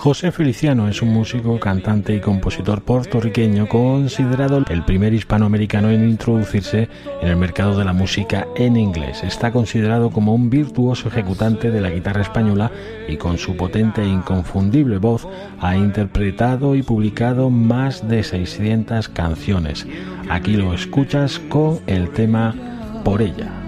José Feliciano es un músico, cantante y compositor puertorriqueño considerado el primer hispanoamericano en introducirse en el mercado de la música en inglés. Está considerado como un virtuoso ejecutante de la guitarra española y con su potente e inconfundible voz ha interpretado y publicado más de 600 canciones. Aquí lo escuchas con el tema Por ella.